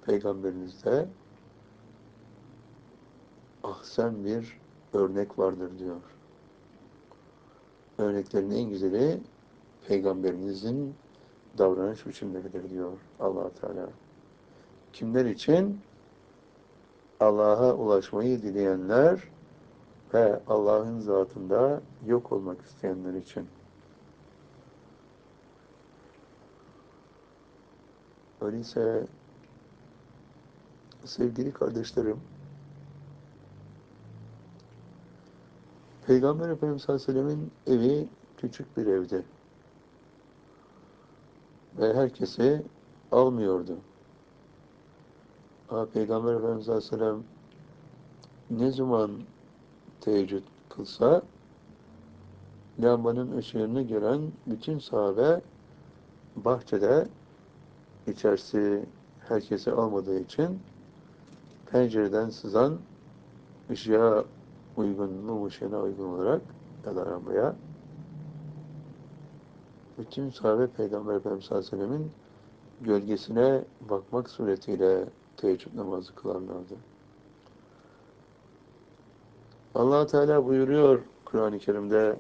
peygamberinizde ahsen bir örnek vardır diyor. Örneklerin en güzeli peygamberinizin davranış biçimleridir diyor Allah Teala. Kimler için? Allah'a ulaşmayı dileyenler ve Allah'ın zatında yok olmak isteyenler için. Öyleyse sevgili kardeşlerim, Peygamber Efendimiz sallallahu aleyhi ve sellemin evi küçük bir evdi ve herkesi almıyordu. Ama Peygamber Efendimiz sallallahu aleyhi ve sellem ne zaman teheccüd kılsa lambanın ışığını gören bütün sahabe bahçede, içerisi herkesi almadığı için pencereden sızan ışığa uygun, mum ışığına uygun olarak ya da lambaya bütün sahabe Peygamber Efendimiz sallallahu aleyhi ve sellemin gölgesine bakmak suretiyle teheccüd namazı kılarlardı. Allah Teala buyuruyor Kur'an-ı Kerim'de,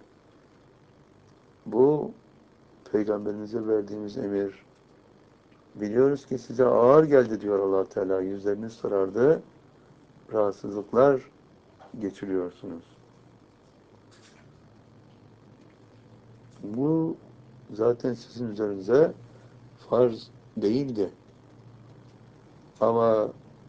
bu peygamberinize verdiğimiz emir, biliyoruz ki size ağır geldi diyor Allah Teala, yüzleriniz sarardı, rahatsızlıklar geçiriyorsunuz. Bu zaten sizin üzerinize farz değildi. Ama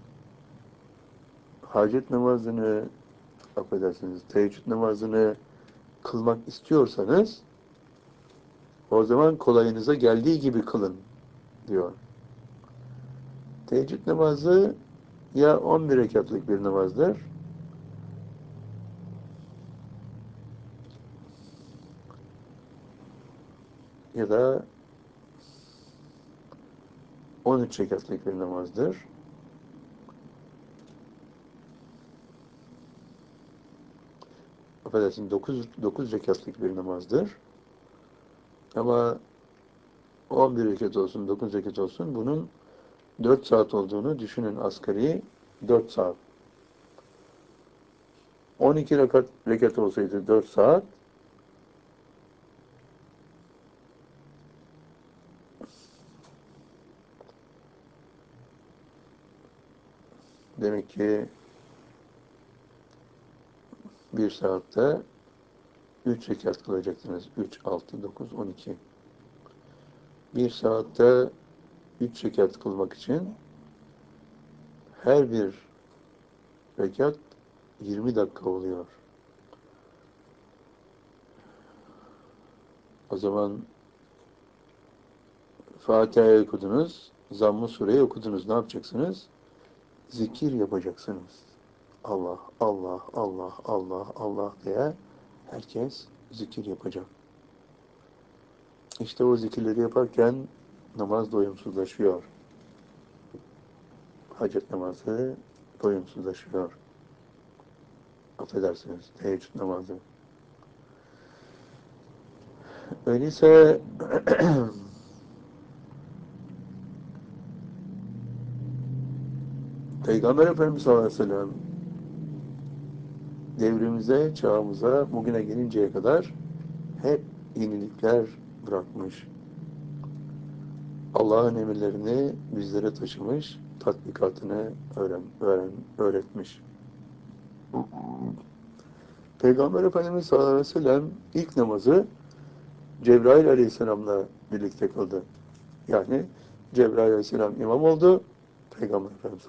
hacet namazını, affedersiniz, teheccüd namazını kılmak istiyorsanız o zaman kolayınıza geldiği gibi kılın diyor. Teheccüd namazı ya 11 rekatlık bir namazdır ya da 13 rekatlık bir namazdır. Affedersin, 9 rekatlık bir namazdır. Ama 11 rekat olsun, 9 rekat olsun, bunun 4 saat olduğunu düşünün, asgari 4 saat. 12 rekat olsaydı 4 saat, demek ki bir saatte 3 rekat kılacaksınız. 3, 6, 9, 12. Bir saatte 3 rekat kılmak için her bir rekat 20 dakika oluyor. O zaman Fatiha'yı okudunuz, Zamm-ı Sure'yi okudunuz. Ne yapacaksınız? Zikir yapacaksınız. Allah, Allah, Allah, Allah, Allah diye herkes zikir yapacak. İşte o zikirleri yaparken namaz doyumsuzlaşıyor. Hacet namazı doyumsuzlaşıyor. Affedersiniz, teheccüd namazı. Öyleyse Peygamber Efendimiz sallallahu aleyhi ve sellem devrimize, çağımıza, bugüne gelinceye kadar hep yenilikler bırakmış. Allah'ın emirlerini bizlere taşımış, tatbikatını öğretmiş. Peygamber Efendimiz sallallahu aleyhi ve sellem ilk namazı Cebrail aleyhisselamla birlikte kıldı. Yani Cebrail aleyhisselam imam oldu, Peygamber Efendimiz